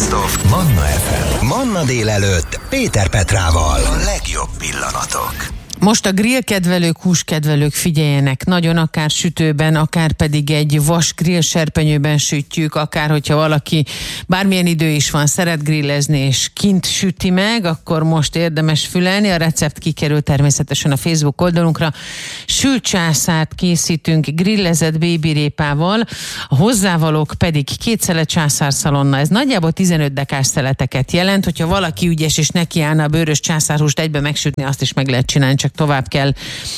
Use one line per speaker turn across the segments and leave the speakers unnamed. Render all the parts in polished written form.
Best of Manna FM. Manna délelőtt Péter Petrával. A legjobb pillanatok.
Most a grillkedvelők, húskedvelők figyeljenek, nagyon akár sütőben, akár pedig egy vas grillserpenyőben sütjük, akár hogyha valaki bármilyen idő is van, szeret grillezni és kint süti meg, akkor most érdemes fülelni. A recept kikerül természetesen a Facebook oldalunkra. Sült császárt készítünk grillezett bébirépával, a hozzávalók pedig 2 szelet császárszalonna. Ez nagyjából 15 dekás szeleteket jelent, hogyha valaki ügyes és nekiállna a bőrös császárhúst egybe megsütni, azt is meg lehet csinálni, csak tovább kell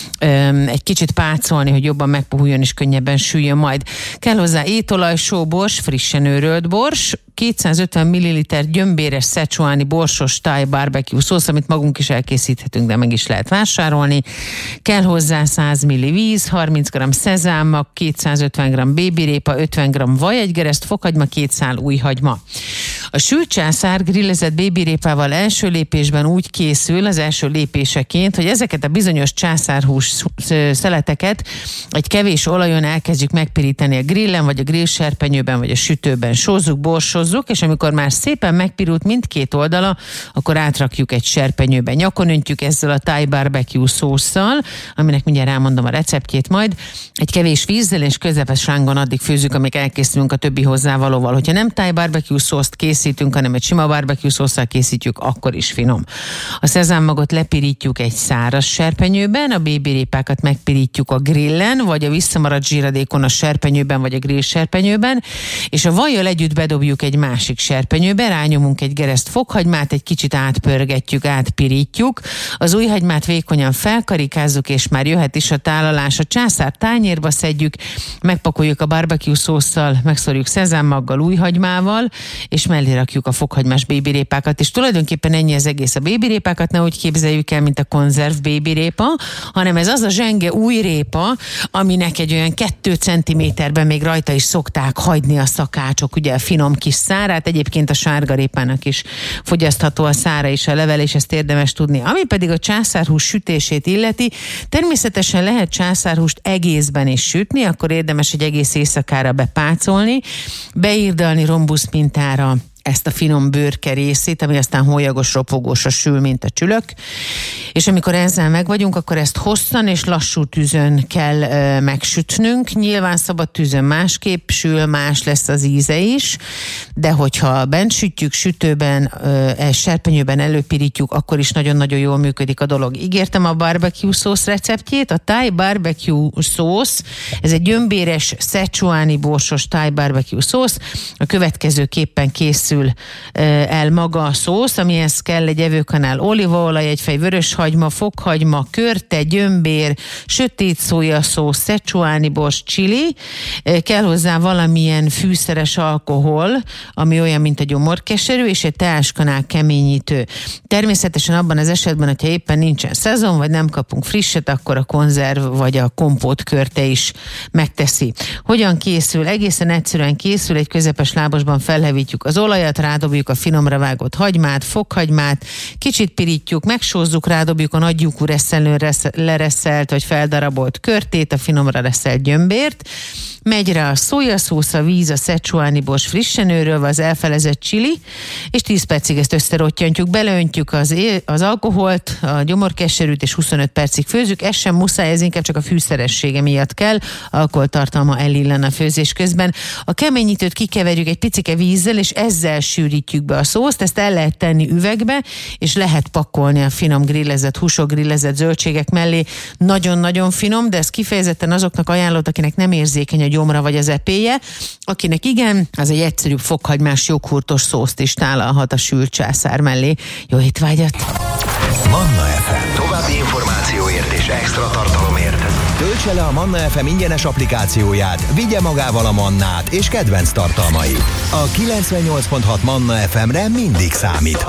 egy kicsit pácolni, hogy jobban megpuhuljon és könnyebben süljön majd. Kell hozzá étolaj, sóbors, frissen őrölt bors, 250 ml gyömbéres szecsuáni borsos thai barbecue szósz, amit magunk is elkészíthetünk, de meg is lehet vásárolni. Kell hozzá 100 ml víz, 30 g szezámmag, 250 g bébirépa, 50 g vajegygereszt, fokhagyma, 2 szál új hagyma. A sült császár grillezett bébirépával első lépésben úgy készül, az első lépéseként, hogy ezeket a bizonyos császárhús szeleteket egy kevés olajon elkezdjük megpirítani a grillen, vagy a grillserpenyőben, vagy a sütőben. Sózzuk, borsozzuk, és amikor már szépen megpirult mindkét oldala, akkor átrakjuk egy serpenyőbe. Nyakon öntjük ezzel a thai barbecue szósszal, aminek mindjárt elmondom a receptjét majd. Egy kevés vízzel és közepes rángon addig főzzük, amíg elkészülünk a többi hozzávalóval. Hogyha nem thai barbecue szószt készítünk, hanem egy sima barbecue szósszal készítjük, akkor is finom. A szezámmagot lepirítjuk egy száraz serpenyőben, a bébirépákat megpirítjuk a grillen, vagy a visszamaradt zsíradékon a serpenyőben, vagy a grill serpenyőben, és a vajjal együtt bedobjuk egy másik serpenyőbe, rányomunk egy gereszt fokhagymát, egy kicsit átpörgetjük, átpirítjuk, az új hagymát vékonyan felkarikázzuk, és már jöhet is a tálalás. A császár tányérba szedjük, megpakoljuk a barbecue szósszal, megszorjuk szezámmaggal, új hagymával, és mellé rakjuk a fokhagymás bébirépákat, és tulajdonképpen ennyi az egész. A bébirépákat ne úgy képzeljük el, mint a konzerv bébirépa, hanem ez az a zsenge új répa, aminek egy olyan 2 centiméterben még rajta is szokták hagyni a szakácsok, ugye a finom kis szárát, egyébként a sárgarépának is fogyasztható a szára és a levele, és ezt érdemes tudni. Ami pedig a császárhús sütését illeti, természetesen lehet császárhúst egészben is sütni, akkor érdemes egy egész éjszakára bepácolni, beírdalni rombusz mintára ezt a finom bőrke részét, ami aztán hólyagos, ropogósra sül, mint a csülök. És amikor ezzel meg vagyunk, akkor ezt hosszan és lassú tűzön kell megsütnünk. Nyilván szabad tűzön másképp sül, más lesz az íze is, de hogyha bent sütjük, sütőben, serpenyőben előpirítjuk, akkor is nagyon-nagyon jól működik a dolog. Ígértem a barbecue szósz receptjét. A thai barbecue szósz, ez egy gyömbéres, szecsuáni borsos thai barbecue szósz. A következőképpen készül el maga a szósz, amihez kell egy evőkanál olívaolaj, egy fej vöröshagyma, fokhagyma, körte, gyömbér, sötét szójaszósz, szecsuáni bors, chili. Kell hozzá valamilyen fűszeres alkohol, ami olyan, mint a gyomorkeserű, és egy teáskanál keményítő. Természetesen abban az esetben, hogyha éppen nincsen szezon, vagy nem kapunk frisset, akkor a konzerv vagy a kompót körte is megteszi. Hogyan készül? Egészen egyszerűen készül, egy közepes lábasban felhevítjük az olajat, rádobjuk a finomra vágott hagymát, fokhagymát, kicsit pirítjuk, megsózzuk, rádobjuk a nagy lyukú reszelőn lereszelt vagy feldarabolt körtét, a finomra reszelt gyömbért, megy rá a szójaszósz, a víz, a szecsuáni bors frissen őrölve, az elfelezett chili, és 10 percig ezt összerottantjuk, beleöntjük az alkoholt, a gyomorkeserűt, és 25 percig főzzük. Ez sem muszáj, ez inkább csak a fűszeressége miatt kell, alkoholtartalma elillan a főzés közben. A keményítőt kikeverjük egy picike vízzel, és ezzel sűrítjük be a szószt, ezt el lehet tenni üvegbe, és lehet pakolni a finom grillezett húsok, grillezett zöldségek mellé. Nagyon-nagyon finom, de ez kifejezetten azoknak ajánlott, akinek nem érzékeny a gyomra vagy az epéje. Akinek igen, az egy egyszerűbb fokhagymás joghurtos szószt is tálalhat a sült császár mellé. Jó étvágyat!
Manna FM. További információért és extra tartalomért töltse le a Manna FM ingyenes applikációját, vigye magával a mannát és kedvenc tartalmait. A 98.6 Manna FM-re mindig számíthat.